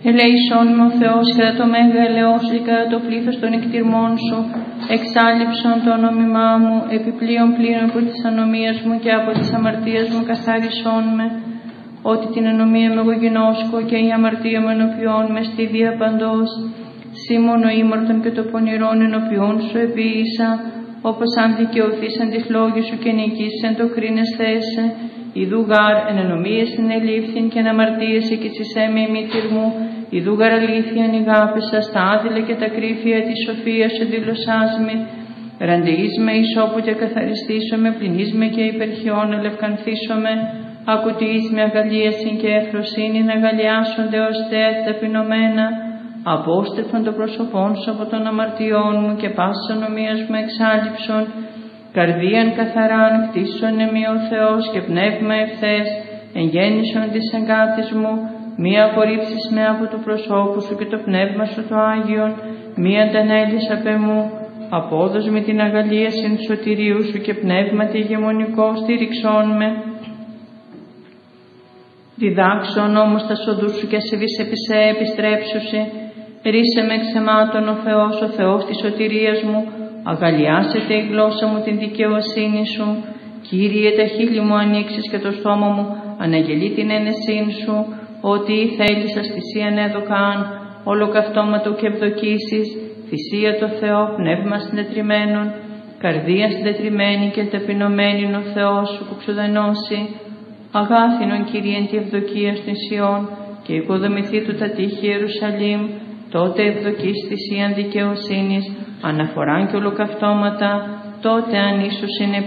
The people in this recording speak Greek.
Ελέησόν με ο Θεός κατά το μέγα ελαιό σου και κατά το πλήθος των εκτιρμών σου, εξάλληψον το όνομά μου, επιπλέον πλήρων από της ανομίας μου και από της αμαρτίας μου καθάρισόν με, ότι την ανομία μου εγώ γινώσκω και η αμαρτία μου ενωπιών με στη βία παντός, σήμωνο ήμαρτον και το πονηρόν ενωπιών σου επίησα, όπως αν δικαιωθήσαν τις λόγες σου και νικήσαν το κρίνες θέσε, ιδού γάρ εν ενομίες συνελήφθην και εν αμαρτίες εκεισισέ με ημίτηρ μου, ιδού γάρ αλήθεια νηγάπησα στα άδειλα και τα κρύφια της σοφίας σου δηλωσάς με, ραντεείς με ισόπου και καθαριστήσω με, πληνείς με και υπερχιών ελευκανθήσω με, ακουτείς με αγαλίασιν και ευφροσύνη να αγαλιάσονται ως τέατ ταπεινωμένα, απόστρεφον το πρόσωπόν σου από των αμαρτιών μου και πάσης ονομίας μου εξάλληψον, καρδίαν καθαράν κτίσον εμεί ο Θεός και πνεύμα ευθές, εγγέννησον της εγκάτης μου, μη απορρίψεις με από του προσώπου σου και το πνεύμα σου το Άγιον, μη αντανέλεις απ' εμού, απόδος με την αγαλίασιν σωτηρίου σου και πνεύματι ηγεμονικό στήριξόν με. Διδάξον όμως τα σοδούς σου και ασεβείς επισέ επιστρέψουσι, ρίσε με εξαιμάτων ο Θεός της σωτηρίας μου, αγαλιάσετε η γλώσσα μου την δικαιοσύνη σου, Κύριε τα χείλη μου ανοίξεις και το στόμα μου αναγγελεί την ένεσήν σου, ότι θέλεις θυσίαν έδωκαν, ολοκαυτώματο και ευδοκίσεις, θυσία το Θεό, πνεύμα συντετριμένον, καρδία συντετριμένη και ταπεινωμένη ο Θεός σου που ξουδενώσει, αγάθινον Κύριε εν τη ευδοκία στην Σιών και οικοδομηθεί του τα τείχη Ιερουσαλήμ, τότε ευδοκείς θυσίαν δικαιοσύνης, αναφοράν και ολοκαυτώματα, τότε αν ίσως είναι